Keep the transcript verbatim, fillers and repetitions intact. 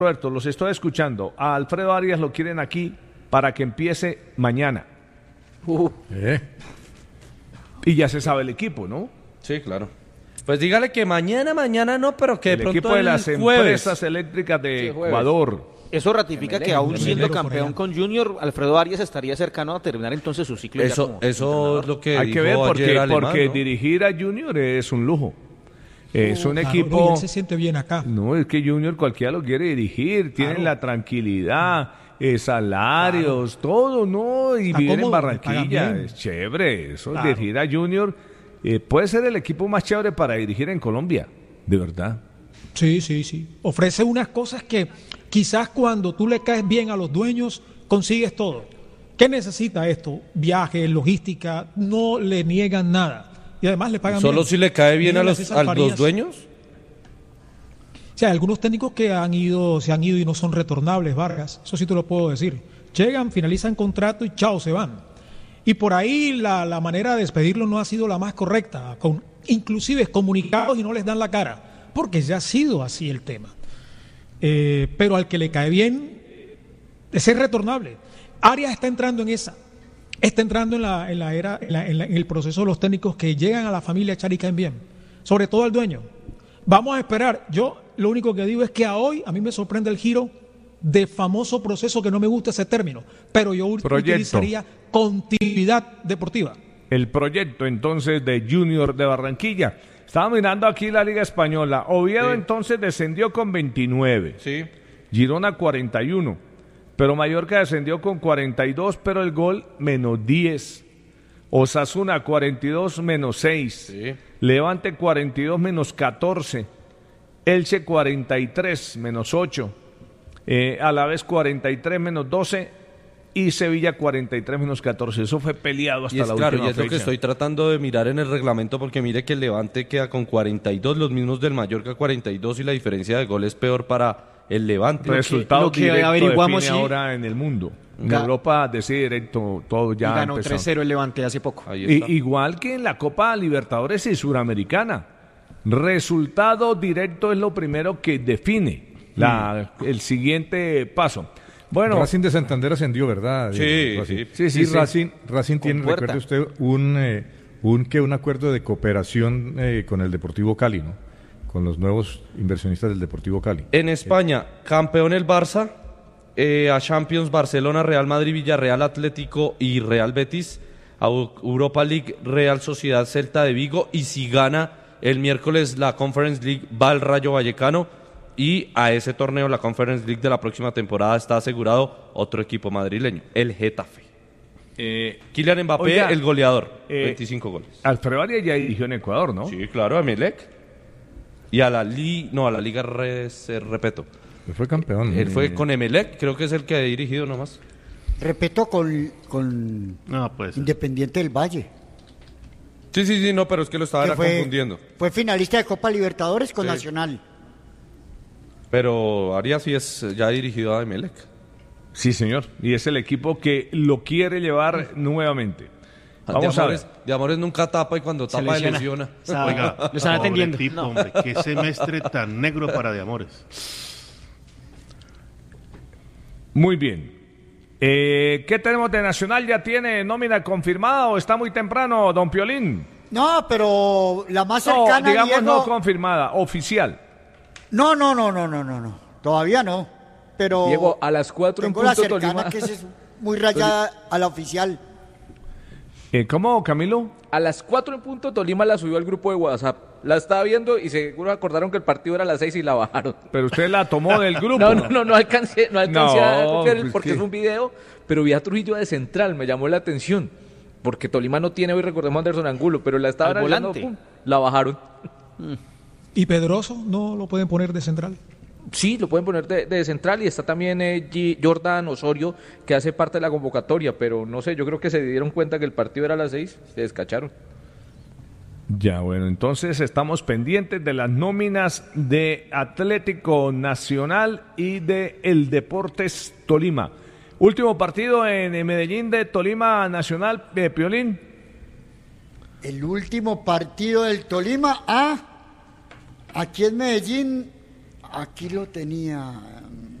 Roberto, los estoy escuchando. A Alfredo Arias lo quieren aquí para que empiece mañana. Uh. ¿Eh? Y ya se sabe el equipo, ¿no? Sí, claro. Pues dígale que mañana, mañana no, pero que de el pronto equipo de las jueves. empresas eléctricas de sí, Ecuador. Eso ratifica que aún siendo campeón con Junior, Alfredo Arias estaría cercano a terminar entonces su ciclo. Eso, ya como eso es lo que hay dijo que ver porque, ayer Alemán, porque ¿no? dirigir a Junior es un lujo. Es un claro, equipo. No, y él se siente bien acá. No, es que Junior cualquiera lo quiere dirigir, tienen claro. la tranquilidad, eh, salarios, claro. todo, ¿no? Y vivir en Barranquilla, es chévere. Eso, claro. dirigir a Junior eh, puede ser el equipo más chévere para dirigir en Colombia, de verdad. Sí, sí, sí. Ofrece unas cosas que quizás cuando tú le caes bien a los dueños, consigues todo. ¿Qué necesita esto? Viajes, logística, no le niegan nada. Y además le pagan ¿Solo bien. si le cae bien a los, a los dueños? O sea, hay algunos técnicos que han ido, se han ido y no son retornables, Vargas. Eso sí te lo puedo decir. Llegan, finalizan contrato y chao, se van. Y por ahí la, la manera de despedirlos no ha sido la más correcta. Con, inclusive comunicados y no les dan la cara. Porque ya ha sido así el tema. Eh, pero al que le cae bien es ser retornable. Arias está entrando en esa. Está entrando en la, en la era, en, la, en, la, en el proceso de los técnicos que llegan a la familia a echar y caen bien, sobre todo al dueño. Vamos a esperar. Yo lo único que digo es que a hoy a mí me sorprende el giro de famoso proceso, que no me gusta ese término, pero yo proyecto. utilizaría continuidad deportiva. El proyecto entonces de Junior de Barranquilla. Estaba mirando aquí la Liga Española. Oviedo sí. entonces descendió con veintinueve. Sí. Girona cuarenta y uno. Pero Mallorca descendió con cuarenta y dos, pero el gol menos diez. Osasuna cuarenta y dos menos seis. Sí. Levante cuarenta y dos menos catorce. Elche cuarenta y tres menos ocho. Eh, Alavés cuarenta y tres menos doce. Y Sevilla cuarenta y tres menos catorce. Eso fue peleado hasta y es la claro, última y es fecha. lo que estoy tratando de mirar en el reglamento, porque mire que el Levante queda con cuarenta y dos, los mismos del Mallorca cuarenta y dos, y la diferencia de gol es peor para el Levante. Resultado lo que, lo directo que averiguamos define sí. ahora en el mundo. En Ga- Europa decide directo todo ya. Y ganó empezó. tres cero el Levante hace poco. Ahí está. I, igual que en la Copa Libertadores y Suramericana. Resultado directo es lo primero que define la, mm. el siguiente paso. Bueno, Racing de Santander ascendió, ¿verdad? Sí, Racing. sí, sí, sí, sí. Racing, Racing tiene, puerta. recuerde usted, un, eh, un, que un acuerdo de cooperación eh, con el Deportivo Cali, ¿no? Con los nuevos inversionistas del Deportivo Cali. En España, campeón el Barça, eh, a Champions Barcelona, Real Madrid, Villarreal, Atlético y Real Betis, a Europa League, Real Sociedad, Celta de Vigo, y si gana el miércoles la Conference League va el Rayo Vallecano. Y a ese torneo, la Conference League de la próxima temporada, está asegurado otro equipo madrileño, el Getafe. Eh, Kylian Mbappé, oiga, el goleador, eh, veinticinco goles. Alfredo Arias ya dirigió en Ecuador, ¿no? Sí, claro, a Emelec. Y a la Li, no, a la Liga Re, se, Repeto. Él fue campeón. Él fue eh, con Emelec, creo que es el que ha dirigido nomás. Repeto con, con no, pues, Independiente del Valle. Sí, sí, sí, no, pero es que lo estaba que fue, confundiendo. Fue finalista de Copa Libertadores con Sí. Nacional. Pero Arias sí es, ya ha dirigido a Emelec. Sí, señor. Y es el equipo que lo quiere llevar nuevamente. Vamos de a amores, ver. De amores nunca tapa, y cuando Se tapa lesiona. lesiona. Oiga, lo están pobre atendiendo. tipo, No. hombre, qué semestre tan negro para de amores. Muy bien. Eh, ¿Qué tenemos de Nacional? ¿Ya tiene nómina confirmada o está muy temprano, don Piolín? No, pero la más No, cercana, digamos Diego... no confirmada, oficial. No, no, no, no, no, no, no. Todavía no. Pero Diego, a las cuatro en tengo la punto cercana Tolima. que es muy rayada a la oficial. Eh, ¿Cómo, Camilo? A las cuatro en punto Tolima la subió al grupo de WhatsApp. La estaba viendo y seguro acordaron que el partido era a las seis y la bajaron. Pero usted la tomó del grupo. No, no, no, no alcancé, no alcancé No, a copiar el- pues porque que- es un video, pero vi a Trujillo de central, me llamó la atención. Porque Tolima no tiene hoy, recordemos, a Anderson Angulo, pero la estaba Al analizando, volante. pum, la bajaron. ¿Y Pedroso no lo pueden poner de central? Sí, lo pueden poner de, de central, y está también eh, G- Jordan Osorio, que hace parte de la convocatoria, pero no sé, yo creo que se dieron cuenta que el partido era a las seis, se descacharon. Ya, bueno, entonces estamos pendientes de las nóminas de Atlético Nacional y de el Deportes Tolima. Último partido en, en Medellín de Tolima Nacional, eh, Piolín. El último partido del Tolima, ah, aquí en Medellín, aquí lo tenía.